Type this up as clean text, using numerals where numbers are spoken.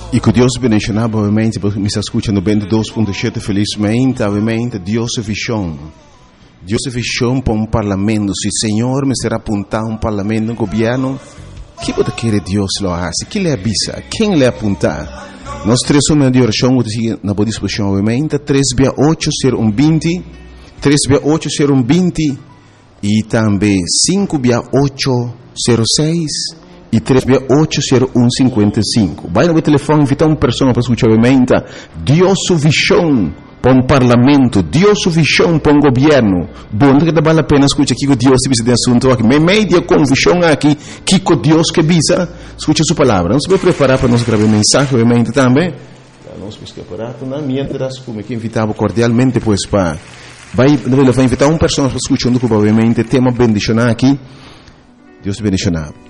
E que Deus bendiga, obviamente, porque me está escutando bem 2.7, felizmente, obviamente, Deus é visão. Deus é visão para parlamento. Se o Senhor me será apontar parlamento, governo, que pode querer Deus lo hace? Que lhe avisa? Quem lhe apontar? Nós três somos de oração, na boa disposição, obviamente, 3680120, 3680120 e também 56806 e 3680155. Vai no telefone, invitar uma pessoa para escutar, obviamente, Deus sua visão para um parlamento, Deus sua visão para um governo. Bom, que vale a pena escutar aqui que Deus te visa de assunto aqui. Meio com visão aqui, que Deus que visa, escuta sua palavra. Nós vamos preparar para nós gravar mensagem, obviamente, também. Nós vamos preparar, mientras, como que invitava cordialmente, pois, para... Vai invitar uma pessoa para escutar, obviamente, tema bendicionar aqui. Deus te bendicionar.